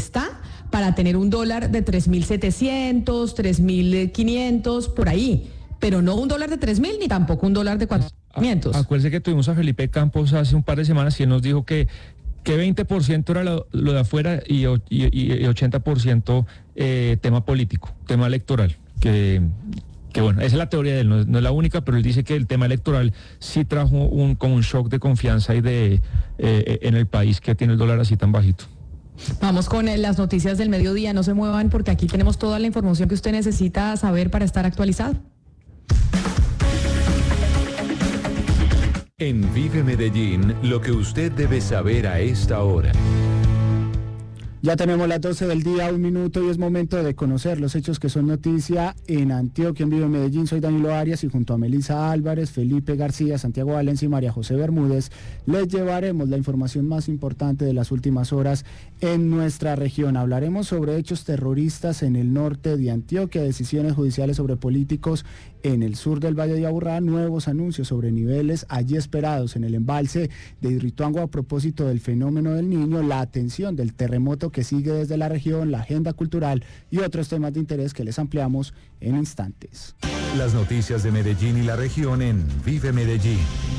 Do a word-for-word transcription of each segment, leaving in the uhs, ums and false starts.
está para tener un dólar de tres mil setecientos, tres mil quinientos, por ahí, pero no un dólar de tres mil ni tampoco un dólar de cuatrocientos. Acuérdese que tuvimos a Felipe Campos hace un par de semanas y él nos dijo que que veinte por ciento era lo, lo de afuera y, y, y ochenta por ciento eh, tema político, tema electoral, que, que bueno, esa es la teoría de él, no es, no es la única, pero él dice que el tema electoral sí trajo un, como un shock de confianza y de eh, en el país que tiene el dólar así tan bajito. Vamos con las noticias del mediodía, no se muevan porque aquí tenemos toda la información que usted necesita saber para estar actualizado. En Vive Medellín, lo que usted debe saber a esta hora. Ya tenemos las doce del día, un minuto, y es momento de conocer los hechos que son noticia en Antioquia. En Vive Medellín, soy Danilo Arias y junto a Melisa Álvarez, Felipe García, Santiago Valencia y María José Bermúdez les llevaremos la información más importante de las últimas horas en nuestra región. Hablaremos sobre hechos terroristas en el norte de Antioquia, decisiones judiciales sobre políticos en el sur del Valle de Aburrá, nuevos anuncios sobre niveles allí esperados en el embalse de Hidroituango a propósito del fenómeno del Niño, la atención del terremoto que sigue desde la región, la agenda cultural y otros temas de interés que les ampliamos en instantes. Las noticias de Medellín y la región en Vive Medellín.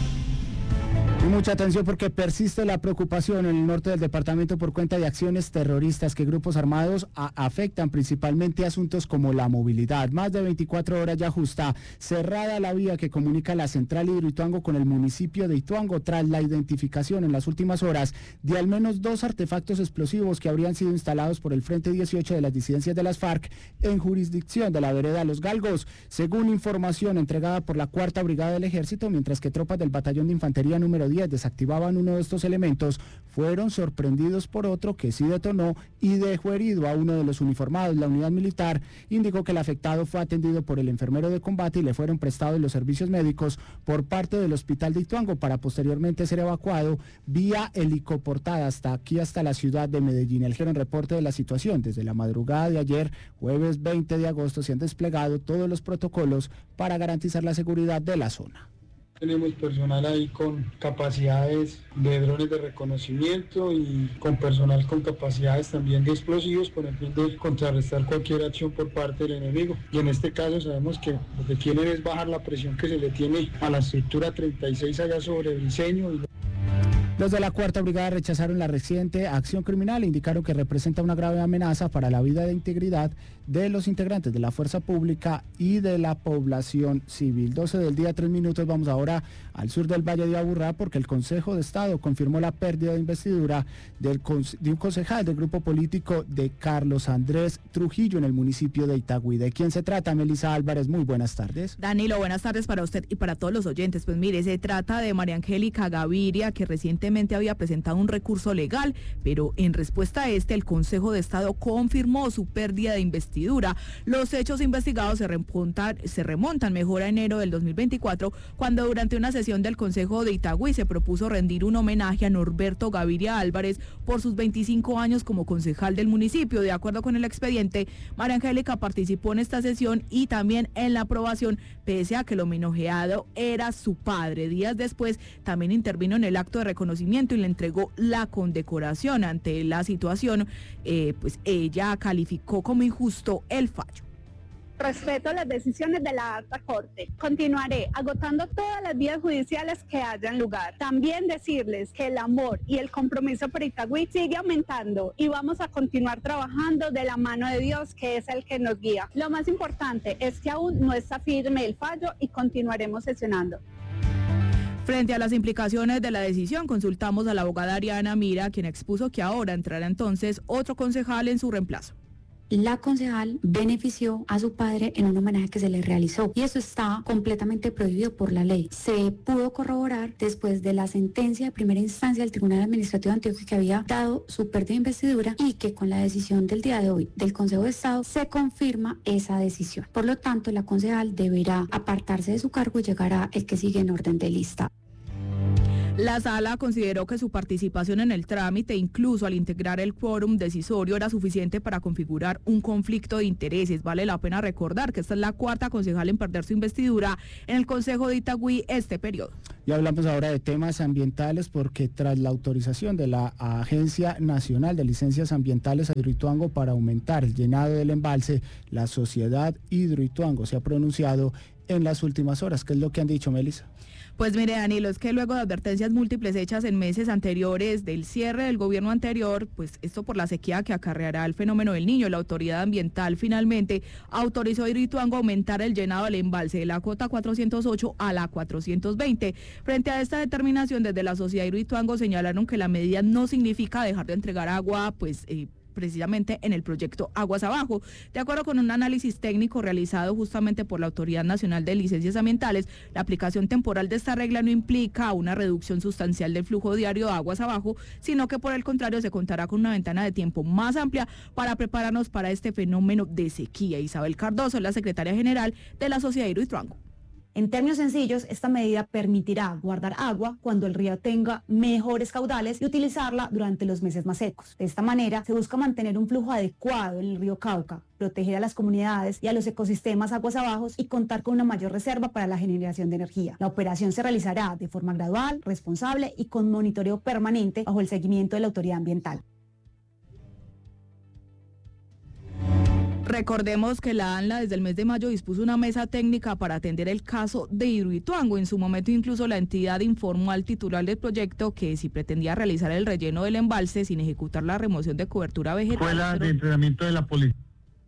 Y mucha atención porque persiste la preocupación en el norte del departamento por cuenta de acciones terroristas que grupos armados a, afectan principalmente asuntos como la movilidad. Más de veinticuatro horas ya justa cerrada la vía que comunica la central de Hidroituango con el municipio de Ituango tras la identificación en las últimas horas de al menos dos artefactos explosivos que habrían sido instalados por el Frente dieciocho de las disidencias de las FARC en jurisdicción de la vereda Los Galgos, según información entregada por la Cuarta Brigada del Ejército, mientras que tropas del Batallón de Infantería número diez desactivaban uno de estos elementos, fueron sorprendidos por otro que sí detonó y dejó herido a uno de los uniformados. La unidad militar indicó que el afectado fue atendido por el enfermero de combate y le fueron prestados los servicios médicos por parte del hospital de Ituango para posteriormente ser evacuado vía helicoportada hasta aquí, hasta la ciudad de Medellín. El gerente reporte de la situación. Desde la madrugada de ayer, jueves veinte de agosto, se han desplegado todos los protocolos para garantizar la seguridad de la zona. Tenemos personal ahí con capacidades de drones de reconocimiento y con personal con capacidades también de explosivos con el fin de contrarrestar cualquier acción por parte del enemigo. Y en este caso sabemos que lo que quieren es bajar la presión que se le tiene a la estructura treinta y seis allá sobre Briceño. Y... Los de la Cuarta Brigada rechazaron la reciente acción criminal e indicaron que representa una grave amenaza para la vida e integridad de los integrantes de la fuerza pública y de la población civil. doce del día, tres minutos, vamos ahora al sur del Valle de Aburrá porque el Consejo de Estado confirmó la pérdida de investidura del, de un concejal del grupo político de Carlos Andrés Trujillo en el municipio de Itagüí. ¿De quién se trata? Melisa Álvarez, muy buenas tardes. Danilo, buenas tardes para usted y para todos los oyentes. Pues mire, se trata de María Angélica Gaviria, que recientemente había presentado un recurso legal, pero en respuesta a este, el Consejo de Estado confirmó su pérdida de investidura. Los hechos investigados se remontan, se remontan mejor a enero del dos mil veinticuatro, cuando durante una sesión del Consejo de Itagüí se propuso rendir un homenaje a Norberto Gaviria Álvarez por sus veinticinco años como concejal del municipio. De acuerdo con el expediente, María Angélica participó en esta sesión y también en la aprobación, pese a que el homenajeado era su padre. Días después también intervino en el acto de reconocimiento y le entregó la condecoración. Ante la situación, eh, pues ella calificó como injusto el fallo. Respeto las decisiones de la alta corte. Continuaré agotando todas las vías judiciales que hayan lugar. También decirles que el amor y el compromiso por Itagüí sigue aumentando y vamos a continuar trabajando de la mano de Dios, que es el que nos guía. Lo más importante es que aún no está firme el fallo y continuaremos sesionando. Frente a las implicaciones de la decisión, consultamos a la abogada Ariana Mira, quien expuso que ahora entrará entonces otro concejal en su reemplazo. La concejal benefició a su padre en un homenaje que se le realizó y eso está completamente prohibido por la ley. Se pudo corroborar después de la sentencia de primera instancia del Tribunal Administrativo de Antioquia que había dado su pérdida de investidura y que con la decisión del día de hoy del Consejo de Estado se confirma esa decisión. Por lo tanto, la concejal deberá apartarse de su cargo y llegará el que sigue en orden de lista. La sala consideró que su participación en el trámite, incluso al integrar el quórum decisorio, era suficiente para configurar un conflicto de intereses. Vale la pena recordar que esta es la cuarta concejal en perder su investidura en el Consejo de Itagüí este periodo. Y hablamos ahora de temas ambientales porque tras la autorización de la Agencia Nacional de Licencias Ambientales a Hidroituango para aumentar el llenado del embalse, la Sociedad Hidroituango se ha pronunciado en las últimas horas. ¿Qué es lo que han dicho, Melissa? Pues mire, Danilo, es que luego de advertencias múltiples hechas en meses anteriores del cierre del gobierno anterior, pues esto por la sequía que acarreará el fenómeno del Niño, la autoridad ambiental finalmente autorizó a Hidroituango a aumentar el llenado del embalse de la cota cuatrocientos ocho a la cuatrocientos veinte. Frente a esta determinación, desde la Sociedad Hidroituango señalaron que la medida no significa dejar de entregar agua, pues eh, precisamente en el proyecto Aguas Abajo. De acuerdo con un análisis técnico realizado justamente por la Autoridad Nacional de Licencias Ambientales, la aplicación temporal de esta regla no implica una reducción sustancial del flujo diario de Aguas Abajo, sino que por el contrario se contará con una ventana de tiempo más amplia para prepararnos para este fenómeno de sequía. Isabel Cardoso es la secretaria general de la Sociedad Hidroituango. En términos sencillos, esta medida permitirá guardar agua cuando el río tenga mejores caudales y utilizarla durante los meses más secos. De esta manera, se busca mantener un flujo adecuado en el río Cauca, proteger a las comunidades y a los ecosistemas aguas abajo y contar con una mayor reserva para la generación de energía. La operación se realizará de forma gradual, responsable y con monitoreo permanente bajo el seguimiento de la autoridad ambiental. Recordemos que la ANLA desde el mes de mayo dispuso una mesa técnica para atender el caso de Hidroituango. En su momento incluso la entidad informó al titular del proyecto que si pretendía realizar el relleno del embalse sin ejecutar la remoción de cobertura vegetal. Escuela de entrenamiento de la policía.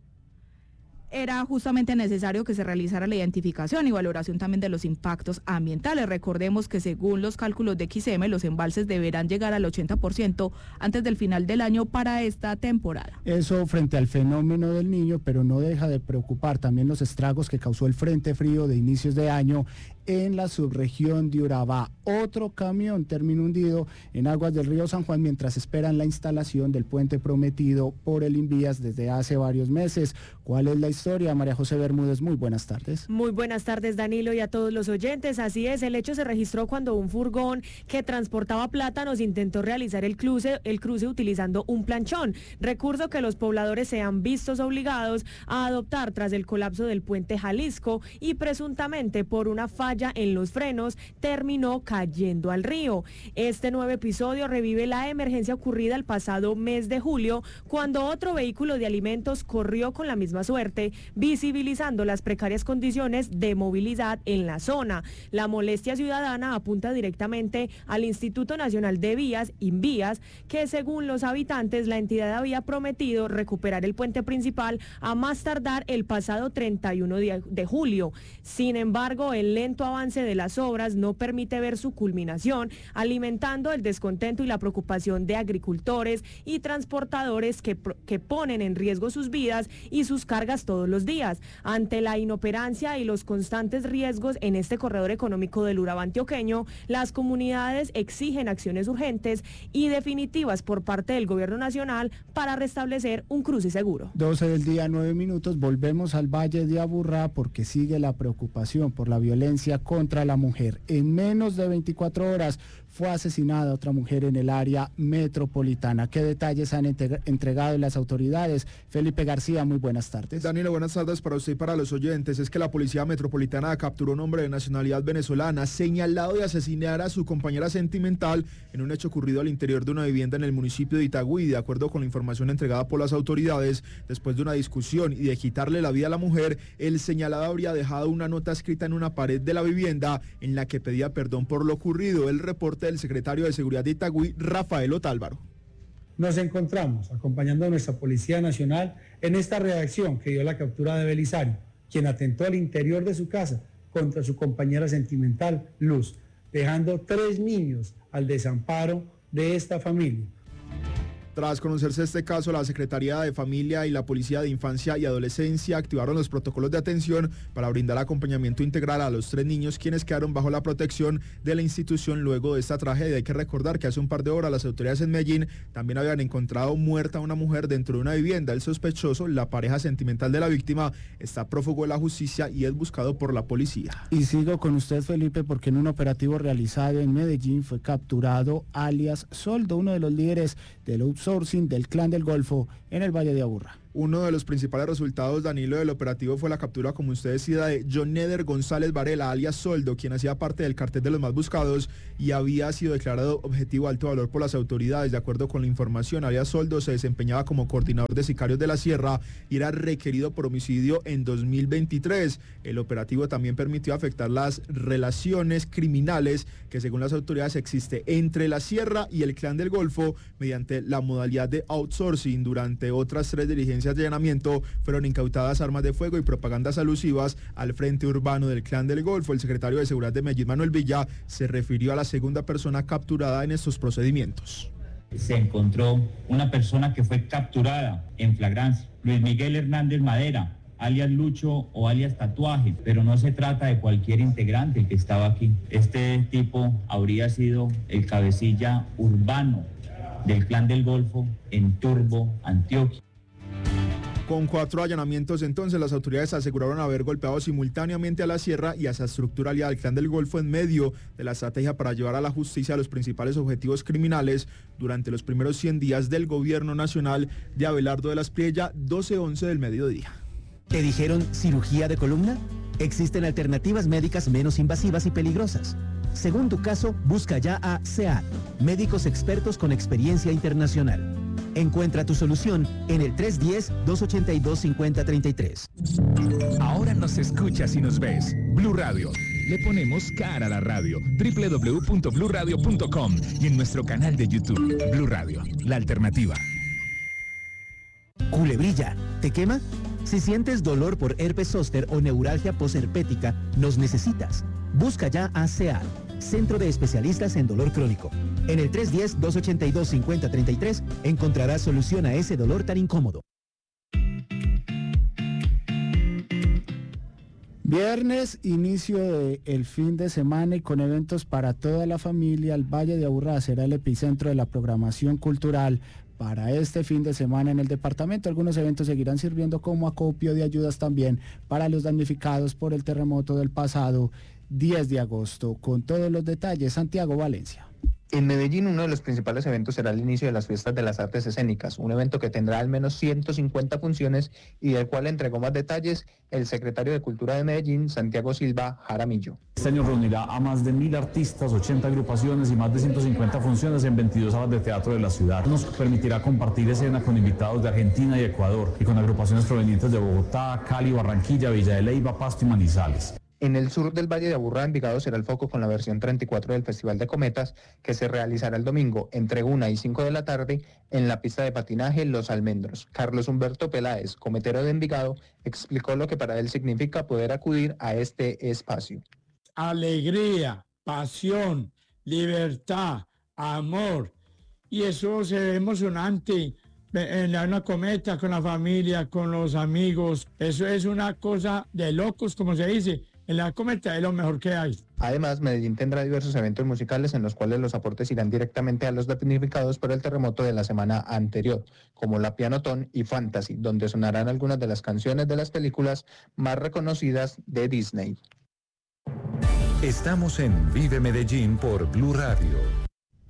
Era justamente necesario que se realizara la identificación y valoración también de los impactos ambientales. Recordemos que según los cálculos de X M, los embalses deberán llegar al ochenta por ciento antes del final del año para esta temporada. Eso frente al fenómeno del Niño, pero no deja de preocupar también los estragos que causó el frente frío de inicios de año en la subregión de Urabá. Otro camión terminó hundido en aguas del río San Juan mientras esperan la instalación del puente prometido por el Invías desde hace varios meses. ¿Cuál es la historia? María José Bermúdez, muy buenas tardes. Muy buenas tardes, Danilo, y a todos los oyentes. Así es, el hecho se registró cuando un furgón que transportaba plátanos intentó realizar el cruce, el cruce utilizando un planchón, recurso que los pobladores se han visto obligados a adoptar tras el colapso del puente Jalisco y presuntamente por una falla en los frenos terminó cayendo al río. Este nuevo episodio revive la emergencia ocurrida el pasado mes de julio, cuando otro vehículo de alimentos corrió con la misma suerte, visibilizando las precarias condiciones de movilidad en la zona. La molestia ciudadana apunta directamente al Instituto Nacional de Vías, Invías, que según los habitantes la entidad había prometido recuperar el puente principal a más tardar el pasado treinta y uno de julio. Sin embargo, el lento avance de las obras no permite ver su culminación, alimentando el descontento y la preocupación de agricultores y transportadores que, que ponen en riesgo sus vidas y sus cargas todos los días. Ante la inoperancia y los constantes riesgos en este corredor económico del Urabá antioqueño, las comunidades exigen acciones urgentes y definitivas por parte del gobierno nacional para restablecer un cruce seguro. doce del día, nueve minutos, volvemos al Valle de Aburrá porque sigue la preocupación por la violencia contra la mujer. En menos de veinticuatro horas fue asesinada otra mujer en el área metropolitana. ¿Qué detalles han entregado las autoridades? Felipe García, muy buenas tardes. Danilo, buenas tardes para usted y para los oyentes. Es que la Policía Metropolitana capturó a un hombre de nacionalidad venezolana señalado de asesinar a su compañera sentimental en un hecho ocurrido al interior de una vivienda en el municipio de Itagüí. De acuerdo con la información entregada por las autoridades, después de una discusión y de quitarle la vida a la mujer, el señalado habría dejado una nota escrita en una pared de la vivienda en la que pedía perdón por lo ocurrido. El reporte del secretario de Seguridad de Itagüí, Rafael Otálvaro. Nos encontramos acompañando a nuestra Policía Nacional en esta redacción que dio la captura de Belisario, quien atentó al interior de su casa contra su compañera sentimental, Luz, dejando tres niños al desamparo de esta familia. Tras conocerse este caso, la Secretaría de Familia y la Policía de Infancia y Adolescencia activaron los protocolos de atención para brindar acompañamiento integral a los tres niños quienes quedaron bajo la protección de la institución luego de esta tragedia. Hay que recordar que hace un par de horas las autoridades en Medellín también habían encontrado muerta a una mujer dentro de una vivienda. El sospechoso, la pareja sentimental de la víctima, está prófugo de la justicia y es buscado por la policía. Y sigo con usted, Felipe, porque en un operativo realizado en Medellín fue capturado alias Soldo, uno de los líderes del outsourcing del Clan del Golfo en el Valle de Aburrá. Uno de los principales resultados, Danilo, del operativo fue la captura, como usted decía, de John Neder González Varela, alias Soldo, quien hacía parte del cartel de los más buscados y había sido declarado objetivo de alto valor por las autoridades. De acuerdo con la información, alias Soldo se desempeñaba como coordinador de sicarios de la Sierra y era requerido por homicidio en dos mil veintitrés. El operativo también permitió afectar las relaciones criminales que, según las autoridades, existe entre la Sierra y el Clan del Golfo mediante la modalidad de outsourcing. Durante otras tres diligencias de allanamiento fueron incautadas armas de fuego y propagandas alusivas al Frente Urbano del Clan del Golfo. El secretario de Seguridad de Medellín, Manuel Villa, se refirió a la segunda persona capturada en estos procedimientos. Se encontró una persona que fue capturada en flagrancia, Luis Miguel Hernández Madera, alias Lucho o alias Tatuaje, pero no se trata de cualquier integrante que estaba aquí. Este tipo habría sido el cabecilla urbano del Clan del Golfo en Turbo, Antioquia. Con cuatro allanamientos, entonces, las autoridades aseguraron haber golpeado simultáneamente a la Sierra y a esa estructura aliada al Clan del Golfo en medio de la estrategia para llevar a la justicia a los principales objetivos criminales durante los primeros cien días del gobierno nacional de Abelardo de la Espriella, doce once del mediodía. ¿Te dijeron cirugía de columna? Existen alternativas médicas menos invasivas y peligrosas. Según tu caso, busca ya a C E A D, médicos expertos con experiencia internacional. Encuentra tu solución en el tres uno cero, dos ocho dos, cinco cero tres tres. Ahora nos escuchas y nos ves. Blue Radio. Le ponemos cara a la radio. doble u doble u doble u punto blue radio punto com y en nuestro canal de YouTube. Blue Radio, la alternativa. Culebrilla, ¿te quema? Si sientes dolor por herpes zóster o neuralgia posherpética, nos necesitas. Busca ya a C E A D, Centro de Especialistas en Dolor Crónico. En el tres uno cero, dos ocho dos, cinco cero tres tres encontrarás solución a ese dolor tan incómodo. Viernes, inicio del fin de semana y con eventos para toda la familia. El Valle de Aburrá será el epicentro de la programación cultural para este fin de semana en el departamento. Algunos eventos seguirán sirviendo como acopio de ayudas también para los damnificados por el terremoto del pasado diez de agosto. Con todos los detalles, Santiago Valencia. En Medellín, uno de los principales eventos será el inicio de las fiestas de las artes escénicas, un evento que tendrá al menos ciento cincuenta funciones y del cual entregó más detalles el secretario de Cultura de Medellín, Santiago Silva Jaramillo. Este año reunirá a más de mil artistas, ochenta agrupaciones y más de ciento cincuenta funciones en veintidós salas de teatro de la ciudad. Nos permitirá compartir escena con invitados de Argentina y Ecuador y con agrupaciones provenientes de Bogotá, Cali, Barranquilla, Villa de Leyva, Pasto y Manizales. En el sur del Valle de Aburrá, Envigado, será el foco con la versión treinta y cuatro del Festival de Cometas, que se realizará el domingo entre una y cinco de la tarde en la pista de patinaje Los Almendros. Carlos Humberto Peláez, cometero de Envigado, explicó lo que para él significa poder acudir a este espacio. Alegría, pasión, libertad, amor, y eso se ve emocionante en una cometa con la familia, con los amigos. Eso es una cosa de locos, como se dice. En la cometa es lo mejor que hay. Además, Medellín tendrá diversos eventos musicales en los cuales los aportes irán directamente a los damnificados por el terremoto de la semana anterior, como La Pianotón y Fantasy, donde sonarán algunas de las canciones de las películas más reconocidas de Disney. Estamos en Vive Medellín por Blue Radio.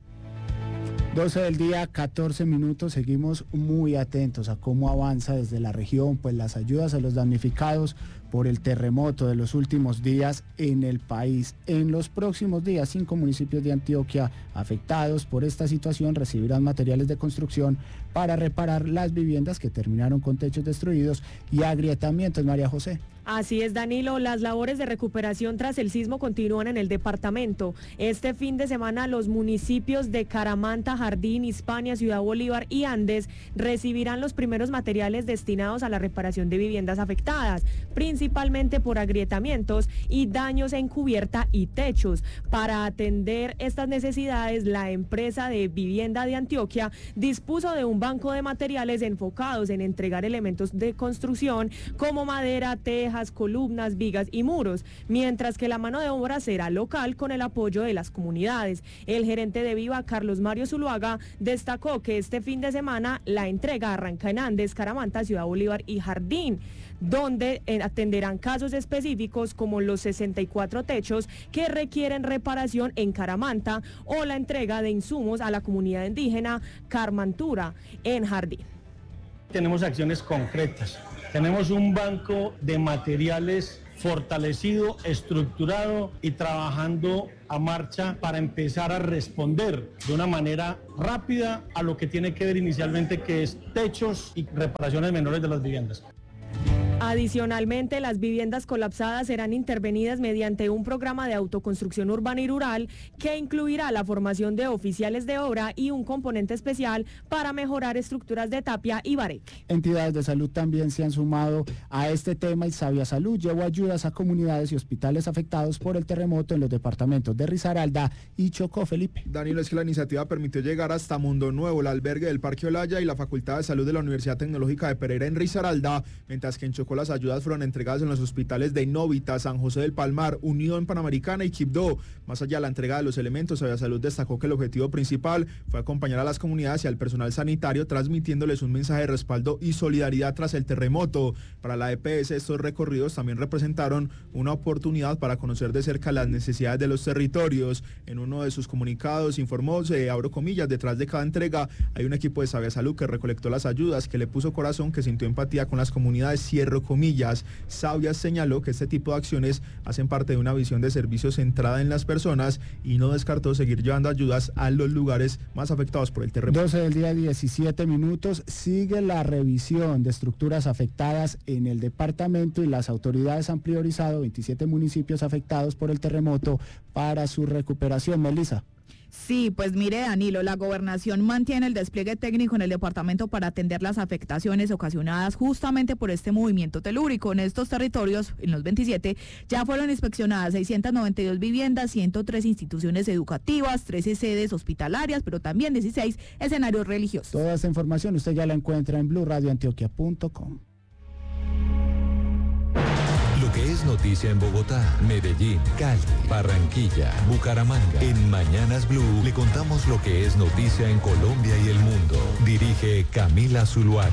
doce del día, catorce minutos, seguimos muy atentos a cómo avanza desde la región, pues las ayudas a los damnificados por el terremoto de los últimos días en el país. En los próximos días, cinco municipios de Antioquia afectados por esta situación recibirán materiales de construcción para reparar las viviendas que terminaron con techos destruidos y agrietamientos. María José. Así es, Danilo, las labores de recuperación tras el sismo continúan en el departamento. Este fin de semana los municipios de Caramanta, Jardín, Hispania, Ciudad Bolívar y Andes recibirán los primeros materiales destinados a la reparación de viviendas afectadas, principalmente por agrietamientos y daños en cubierta y techos. Para atender estas necesidades, la empresa de vivienda de Antioquia dispuso de un banco de materiales enfocados en entregar elementos de construcción como madera, tejas, columnas, vigas y muros, mientras que la mano de obra será local con el apoyo de las comunidades. El gerente de Viva, Carlos Mario Zuluaga, destacó que este fin de semana la entrega arranca en Andes, Caramanta, Ciudad Bolívar y Jardín, donde atenderán casos específicos como los sesenta y cuatro techos que requieren reparación en Caramanta o la entrega de insumos a la comunidad indígena Carmantura en Jardín. Tenemos acciones concretas. Tenemos un banco de materiales fortalecido, estructurado y trabajando a marcha para empezar a responder de una manera rápida a lo que tiene que ver inicialmente, que es techos y reparaciones menores de las viviendas. Adicionalmente, las viviendas colapsadas serán intervenidas mediante un programa de autoconstrucción urbana y rural que incluirá la formación de oficiales de obra y un componente especial para mejorar estructuras de tapia y bareque. Entidades de salud también se han sumado a este tema y Sabia Salud llevó ayudas a comunidades y hospitales afectados por el terremoto en los departamentos de Risaralda y Chocó. Felipe. Danilo, es que la iniciativa permitió llegar hasta Mundo Nuevo, el albergue del Parque Olaya y la Facultad de Salud de la Universidad Tecnológica de Pereira en Risaralda, mientras que en Chocó las ayudas fueron entregadas en los hospitales de Novita, San José del Palmar, Unión Panamericana y Quibdó. Más allá de la entrega de los elementos, Sabia Salud destacó que el objetivo principal fue acompañar a las comunidades y al personal sanitario, transmitiéndoles un mensaje de respaldo y solidaridad tras el terremoto. Para la E P S, estos recorridos también representaron una oportunidad para conocer de cerca las necesidades de los territorios. En uno de sus comunicados informó, se abro comillas, detrás de cada entrega hay un equipo de Sabia Salud que recolectó las ayudas, que le puso corazón, que sintió empatía con las comunidades, cierro comillas. Sabia señaló que este tipo de acciones hacen parte de una visión de servicio centrada en las personas y no descartó seguir llevando ayudas a los lugares más afectados por el terremoto. doce del día, diecisiete minutos. Sigue la revisión de estructuras afectadas en el departamento y las autoridades han priorizado veintisiete municipios afectados por el terremoto para su recuperación. Melissa. Sí, pues mire, Danilo, la gobernación mantiene el despliegue técnico en el departamento para atender las afectaciones ocasionadas justamente por este movimiento telúrico. En estos territorios, en los veintisiete, ya fueron inspeccionadas seiscientas noventa y dos viviendas, ciento tres instituciones educativas, trece sedes hospitalarias, pero también dieciséis escenarios religiosos. Toda esta información usted ya la encuentra en blue radio antioquia punto com. Lo que es noticia en Bogotá, Medellín, Cali, Barranquilla, Bucaramanga. En Mañanas Blue le contamos lo que es noticia en Colombia y el mundo. Dirige Camila Zuluaga.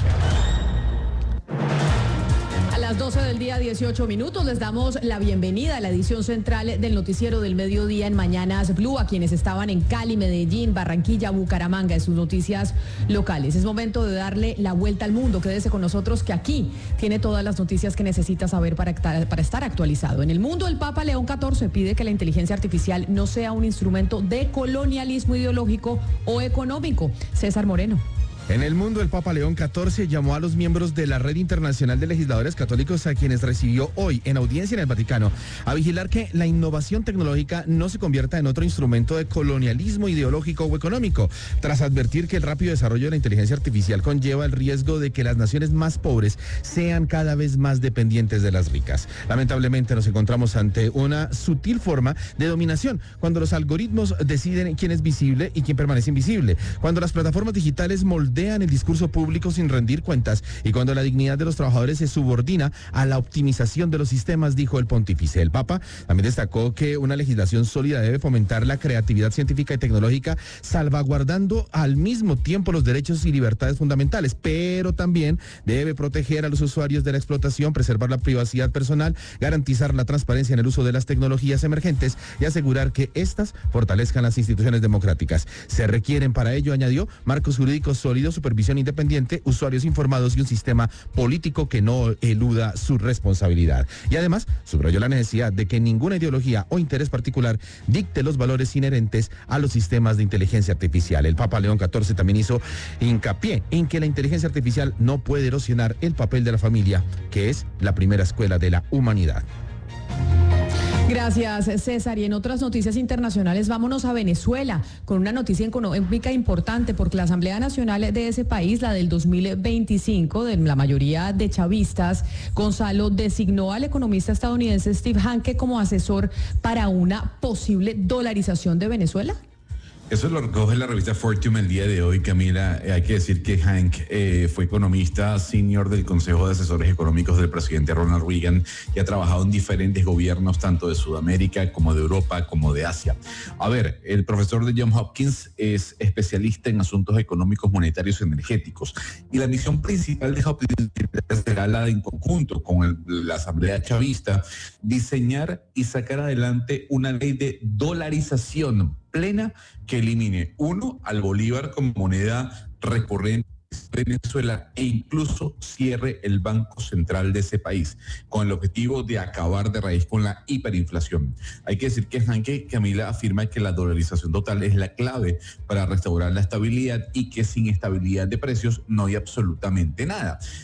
A las doce del día, dieciocho minutos, les damos la bienvenida a la edición central del noticiero del mediodía en Mañanas Blue, a quienes estaban en Cali, Medellín, Barranquilla, Bucaramanga, en sus noticias locales. Es momento de darle la vuelta al mundo. Quédese con nosotros, que aquí tiene todas las noticias que necesita saber para, para estar actualizado. En el mundo, el Papa León catorce pide que la inteligencia artificial no sea un instrumento de colonialismo ideológico o económico. César Moreno. En el mundo, el Papa León catorce llamó a los miembros de la Red Internacional de Legisladores Católicos, a quienes recibió hoy en audiencia en el Vaticano, a vigilar que la innovación tecnológica no se convierta en otro instrumento de colonialismo ideológico o económico, tras advertir que el rápido desarrollo de la inteligencia artificial conlleva el riesgo de que las naciones más pobres sean cada vez más dependientes de las ricas. Lamentablemente nos encontramos ante una sutil forma de dominación, cuando los algoritmos deciden quién es visible y quién permanece invisible, cuando las plataformas digitales moldean el discurso público sin rendir cuentas y cuando la dignidad de los trabajadores se subordina a la optimización de los sistemas, dijo el pontífice. El Papa también destacó que una legislación sólida debe fomentar la creatividad científica y tecnológica, salvaguardando al mismo tiempo los derechos y libertades fundamentales, pero también debe proteger a los usuarios de la explotación, preservar la privacidad personal, garantizar la transparencia en el uso de las tecnologías emergentes y asegurar que éstas fortalezcan las instituciones democráticas. Se requieren para ello, añadió, marcos jurídicos sólidos incluido supervisión independiente, usuarios informados y un sistema político que no eluda su responsabilidad. Y además, subrayó la necesidad de que ninguna ideología o interés particular dicte los valores inherentes a los sistemas de inteligencia artificial. El Papa León catorce también hizo hincapié en que la inteligencia artificial no puede erosionar el papel de la familia, que es la primera escuela de la humanidad. Gracias, César. Y en otras noticias internacionales, vámonos a Venezuela con una noticia económica importante, porque la Asamblea Nacional de ese país, la del dos mil veinticinco, de la mayoría de chavistas, Gonzalo, designó al economista estadounidense Steve Hanke como asesor para una posible dolarización de Venezuela. Eso lo recoge la revista Fortune el día de hoy, Camila. Eh, hay que decir que Hank eh, fue economista senior del Consejo de Asesores Económicos del presidente Ronald Reagan y ha trabajado en diferentes gobiernos, tanto de Sudamérica como de Europa, como de Asia. A ver, el profesor de Johns Hopkins es especialista en asuntos económicos, monetarios y energéticos. Y la misión principal de Hopkins será la de, en conjunto con el, la Asamblea Chavista, diseñar y sacar adelante una ley de dolarización plena que elimine, uno, al bolívar como moneda recurrente de Venezuela e incluso cierre el Banco Central de ese país, con el objetivo de acabar de raíz con la hiperinflación. Hay que decir que Hanke, Camila, afirma que la dolarización total es la clave para restaurar la estabilidad y que sin estabilidad de precios no hay absolutamente nada.